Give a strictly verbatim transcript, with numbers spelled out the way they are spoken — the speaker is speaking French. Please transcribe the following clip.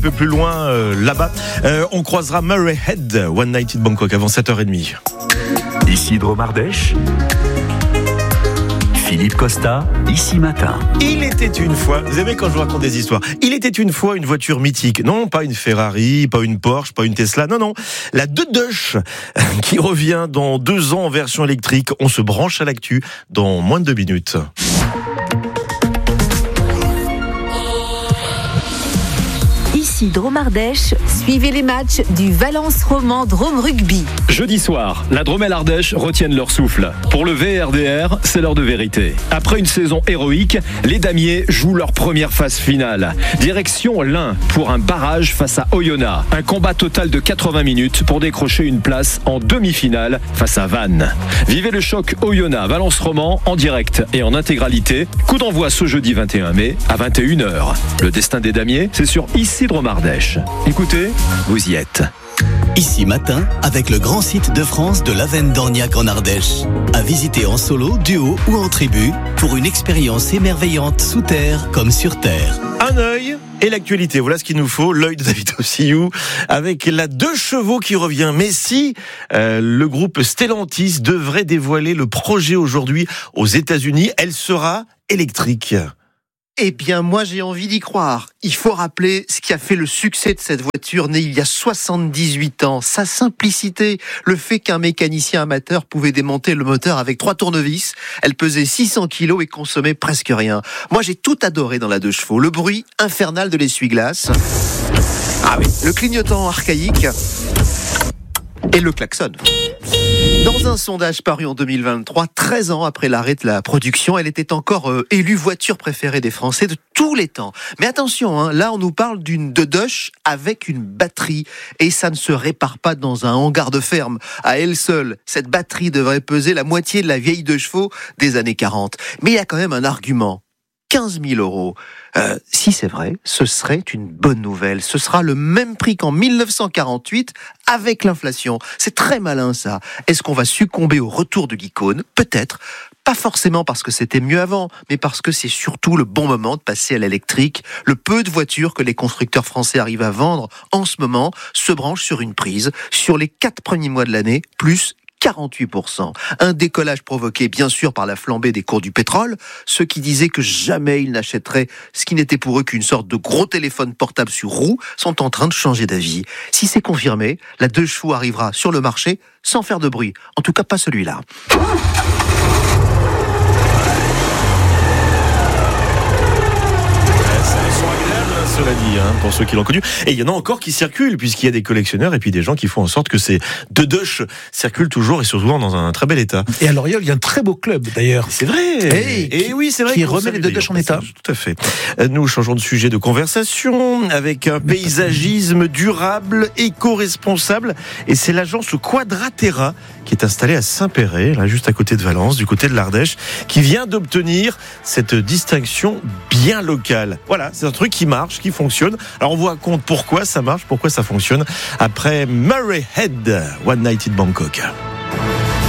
peu plus loin euh, là-bas. Euh, on croisera Murray Head, One Night in Bangkok avant sept heures trente. Ici Dromardèche. Philippe Costa, Ici Matin. Il était une fois, vous aimez quand je vous raconte des histoires, il était une fois une voiture mythique. Non, pas une Ferrari, pas une Porsche, pas une Tesla, non, non. La Dedoche qui revient dans deux ans en version électrique. On se branche à l'actu dans moins de deux minutes. Ici Dromardèche, suivez les matchs du Valence Roman Drôme Rugby. Jeudi soir, la Drôme et l'Ardèche retiennent leur souffle. Pour le V R D R, c'est l'heure de vérité. Après une saison héroïque, les Damiers jouent leur première phase finale. Direction l'Ain pour un barrage face à Oyonnax. Un combat total de quatre-vingts minutes pour décrocher une place en demi-finale face à Vannes. Vivez le choc Oyonnax-Valence Roman en direct et en intégralité. Coup d'envoi ce jeudi vingt et un mai à vingt et une heures. Le destin des Damiers, c'est sur Ici Dromardèche. Écoutez, vous y êtes. Ici Matin, avec le grand site de France de l'Avenne d'Orniac en Ardèche. À visiter en solo, duo ou en tribu pour une expérience émerveillante sous terre comme sur terre. Un œil et l'actualité, voilà ce qu'il nous faut, l'œil de David Ossillou, avec la deux chevaux qui revient. Mais si euh, le groupe Stellantis devrait dévoiler le projet aujourd'hui aux États-Unis, elle sera électrique. Eh bien, moi, j'ai envie d'y croire. Il faut rappeler ce qui a fait le succès de cette voiture née il y a soixante-dix-huit ans. Sa simplicité, le fait qu'un mécanicien amateur pouvait démonter le moteur avec trois tournevis. Elle pesait six cents kilos et consommait presque rien. Moi, j'ai tout adoré dans la deux chevaux. Le bruit infernal de l'essuie-glace. Ah oui, le clignotant archaïque. Et le klaxon. Dans un sondage paru en deux mille vingt-trois, treize ans après l'arrêt de la production, elle était encore euh, élue voiture préférée des Français de tous les temps. Mais attention, hein, là on nous parle d'une Dedoche avec une batterie. Et ça ne se répare pas dans un hangar de ferme. À elle seule, cette batterie devrait peser la moitié de la vieille deux chevaux des années quarante. Mais il y a quand même un argument. quinze mille euros. Euh, si c'est vrai, ce serait une bonne nouvelle. Ce sera le même prix qu'en mille neuf cent quarante-huit avec l'inflation. C'est très malin ça. Est-ce qu'on va succomber au retour de l'icône ? Peut-être. Pas forcément parce que c'était mieux avant, mais parce que c'est surtout le bon moment de passer à l'électrique. Le peu de voitures que les constructeurs français arrivent à vendre en ce moment se branchent sur une prise. Sur les quatre premiers mois de l'année, plus quarante-huit pour cent. Un décollage provoqué bien sûr par la flambée des cours du pétrole. Ceux qui disaient que jamais ils n'achèteraient ce qui n'était pour eux qu'une sorte de gros téléphone portable sur roue sont en train de changer d'avis. Si c'est confirmé, la deux chevaux arrivera sur le marché sans faire de bruit. En tout cas pas celui-là. Cela dit, hein, pour ceux qui l'ont connu. Et il y en a encore qui circulent, puisqu'il y a des collectionneurs et puis des gens qui font en sorte que ces Dedoche circulent toujours et surtout dans un très bel état. Et à Loriol, il y a un très beau club d'ailleurs. C'est vrai. Hey, et qui, oui, c'est vrai. Qui remet les Dedoche en état. Tout à fait. Nous changeons de sujet de conversation avec un paysagisme durable, éco-responsable. Et c'est l'agence Quadratera qui est installée à Saint-Péret, là juste à côté de Valence, du côté de l'Ardèche, qui vient d'obtenir cette distinction bien locale. Voilà, c'est un truc qui marche, qui fonctionne. Alors on vous raconte pourquoi ça marche, pourquoi ça fonctionne après Murray Head, One Night in Bangkok.